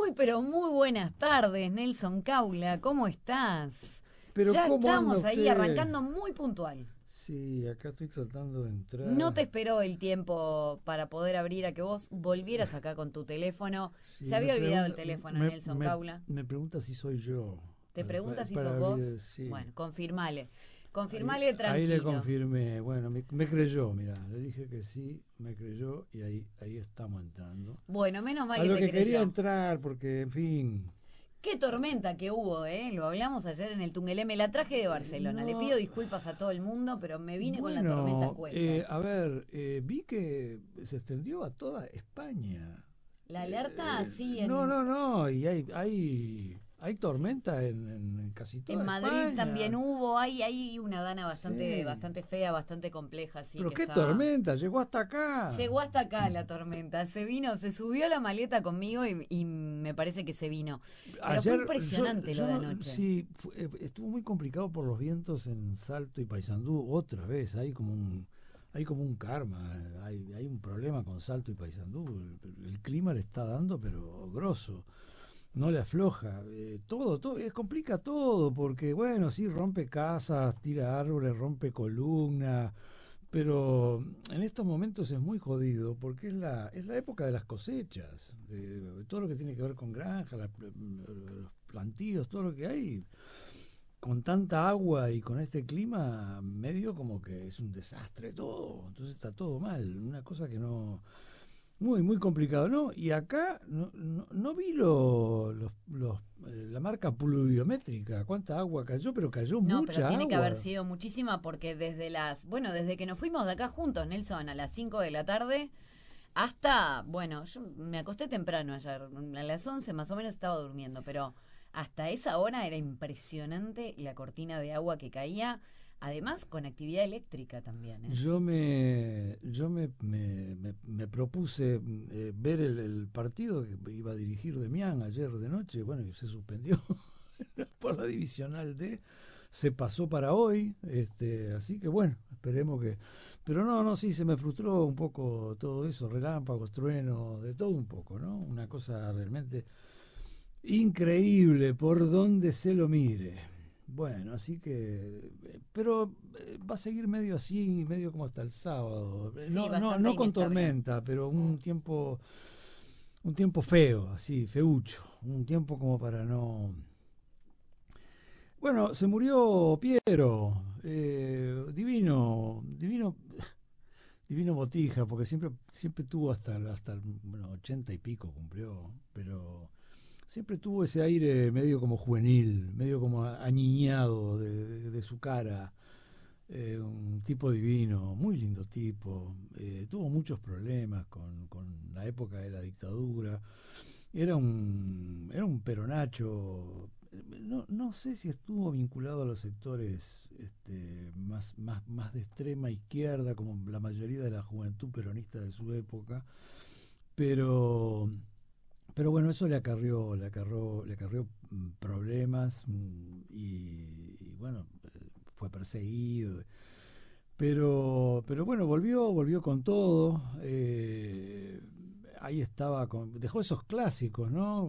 Pero muy buenas tardes, Nelson Caula, ¿cómo estás? Pero Ya ¿cómo anda estamos ahí usted? arrancando muy puntual. Sí, acá estoy tratando de No te entrar. esperó el tiempo para poder abrir a que vos volvieras acá con tu teléfono. Se Sí, había olvidado el teléfono, Nelson Caula. me pregunta si soy yo. ¿Te preguntas si sos Para vos? abrir, sí. Bueno, confirmale. Ahí, Confirmale ahí le tranquilo. confirmé. Bueno, me creyó, mira. Le dije que sí, me creyó y ahí estamos entrando. Bueno, menos mal A que lo te que quería creyó. entrar, porque, en fin. Qué tormenta que hubo, ¿eh? Lo hablamos ayer en el Tungelé. Me la traje de Barcelona. Le No, pido disculpas a todo el mundo, pero me vine con la tormenta a bueno, cuestas. a ver, vi que se extendió a toda España. La alerta, sí, No, no, no, y hay sí. tormenta en casi En toda Madrid también España. hubo, hay una dana bastante, Sí, bastante fea, bastante compleja, así pero que qué está. tormenta, llegó hasta acá. Llegó hasta acá la tormenta, se vino, se subió la maleta conmigo y me parece que se vino. Pero fue Ayer, impresionante lo yo de no, anoche. sí, estuvo muy complicado por los vientos en Salto y Paysandú. Otra vez, hay como un karma, hay un problema con Salto y Paysandú. El clima le está dando, pero grosso. No le afloja, todo, complica todo, porque bueno, sí, rompe casas, tira árboles, rompe columnas, pero en estos momentos es muy jodido, porque es la época de las cosechas, de todo lo que tiene que ver con granja, los plantíos, todo lo que hay, con tanta agua y con este clima, medio como que es un desastre todo, entonces está todo mal, una cosa que no, muy complicado, ¿no? Y acá no vi la marca pluviométrica, cuánta agua cayó, pero cayó No, pero mucha tiene que haber agua. sido muchísima porque desde que nos fuimos de acá juntos, Nelson, a las 5 de la tarde, hasta, bueno, yo me acosté temprano ayer, a las 11 más o menos estaba durmiendo, pero hasta esa hora era impresionante la cortina de agua que caía, además con actividad eléctrica también, ¿eh? Me propuse ver el partido que iba a dirigir Demián ayer de noche, bueno, y se suspendió por la divisional D, se pasó para hoy, así que bueno, esperemos que... Pero no, no, sí, se me frustró un poco todo eso, relámpagos, truenos, de todo un poco, ¿no? Una cosa realmente increíble por donde se lo mire. Bueno, así que, pero va a seguir medio así, medio como hasta el sábado. Sí, bastante No con inestable. tormenta, pero un tiempo feo, así, feucho, un tiempo como para no. Bueno, se murió Piero, divino botija, porque siempre tuvo hasta el, bueno, 80 y pico cumplió, pero siempre tuvo ese aire medio como juvenil, medio como aniñado de su cara. Un tipo divino, muy lindo tipo. Tuvo muchos problemas con la época de la dictadura. Era un peronacho. No sé si estuvo vinculado a los sectores más de extrema izquierda, como la mayoría de la juventud peronista de su época, pero bueno, eso le acarrió problemas y bueno, fue perseguido. Pero bueno, volvió con todo. Ahí estaba, dejó esos clásicos, ¿no?